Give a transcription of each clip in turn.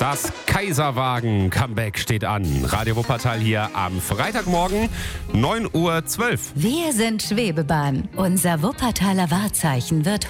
Das Kaiserwagen-Comeback steht an. Radio Wuppertal hier am Freitagmorgen, 9:12 Uhr. Wir sind Schwebebahn. Unser Wuppertaler Wahrzeichen wird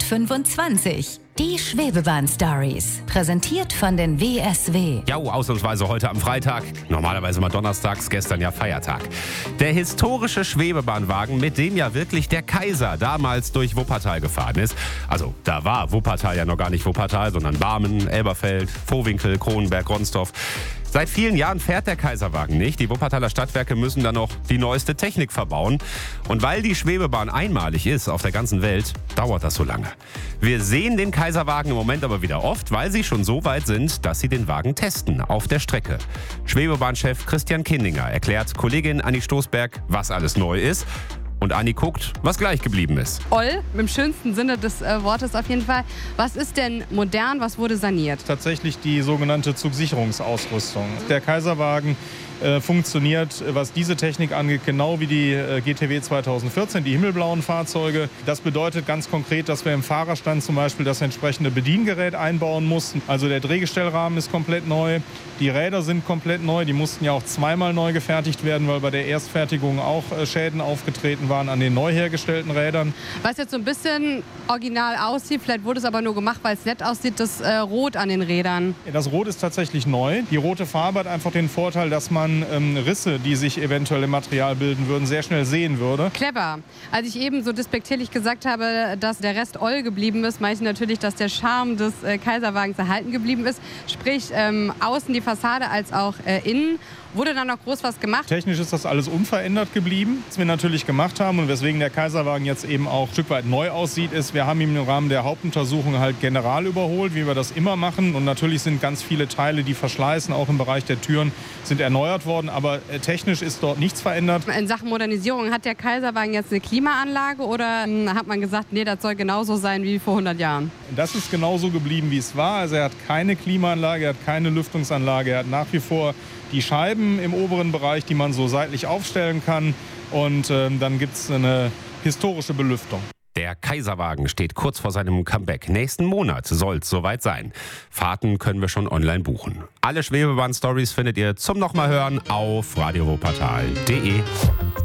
125. Die Schwebebahn-Stories. Präsentiert von den WSW. Ja, ausnahmsweise heute am Freitag. Normalerweise mal donnerstags, gestern ja Feiertag. Der historische Schwebebahnwagen, mit dem ja wirklich der Kaiser damals durch Wuppertal gefahren ist. Also, da war Wuppertal ja noch gar nicht Wuppertal, sondern Barmen, Elberfeld, Vohwinkel, Kronenberg, Ronsdorf. Seit vielen Jahren fährt der Kaiserwagen nicht. Die Wuppertaler Stadtwerke müssen dann noch die neueste Technik verbauen. Und weil die Schwebebahn einmalig ist auf der ganzen Welt, dauert das so lange. Wir sehen den Kaiserwagen im Moment aber wieder oft, weil sie schon so weit sind, dass sie den Wagen testen auf der Strecke. Schwebebahnchef Christian Kindinger erklärt Kollegin Anni Stoßberg, was alles neu ist. Und Anni guckt, was gleich geblieben ist. Im schönsten Sinne des Wortes auf jeden Fall. Was ist denn modern, was wurde saniert? Tatsächlich die sogenannte Zugsicherungsausrüstung. Der Kaiserwagen funktioniert, was diese Technik angeht, genau wie die GTW 2014, die himmelblauen Fahrzeuge. Das bedeutet ganz konkret, dass wir im Fahrerstand zum Beispiel das entsprechende Bediengerät einbauen mussten. Also der Drehgestellrahmen ist komplett neu, die Räder sind komplett neu, die mussten ja auch zweimal neu gefertigt werden, weil bei der Erstfertigung auch Schäden aufgetreten waren an den neu hergestellten Rädern. Was jetzt so ein bisschen original aussieht, vielleicht wurde es aber nur gemacht, weil es nett aussieht, das Rot an den Rädern. Das Rot ist tatsächlich neu. Die rote Farbe hat einfach den Vorteil, dass man Risse, die sich eventuell im Material bilden würden, sehr schnell sehen würde. Clever. Als ich eben so despektierlich gesagt habe, dass der Rest Oll geblieben ist, meine ich natürlich, dass der Charme des Kaiserwagens erhalten geblieben ist. Sprich, außen die Fassade als auch innen. Wurde da noch groß was gemacht? Technisch ist das alles unverändert geblieben. Was wir natürlich gemacht haben und weswegen der Kaiserwagen jetzt eben auch ein Stück weit neu aussieht, ist, wir haben ihn im Rahmen der Hauptuntersuchung halt general überholt, wie wir das immer machen. Und natürlich sind ganz viele Teile, die verschleißen, auch im Bereich der Türen, sind erneuert worden. Aber technisch ist dort nichts verändert. In Sachen Modernisierung, hat der Kaiserwagen jetzt eine Klimaanlage oder hat man gesagt, nee, das soll genauso sein wie vor 100 Jahren? Das ist genauso geblieben, wie es war. Also er hat keine Klimaanlage, er hat keine Lüftungsanlage, er hat nach wie vor die Scheiben im oberen Bereich, die man so seitlich aufstellen kann. Und dann gibt es eine historische Belüftung. Der Kaiserwagen steht kurz vor seinem Comeback. Nächsten Monat soll es soweit sein. Fahrten können wir schon online buchen. Alle Schwebebahn-Stories findet ihr zum nochmal hören auf radiowuppertal.de.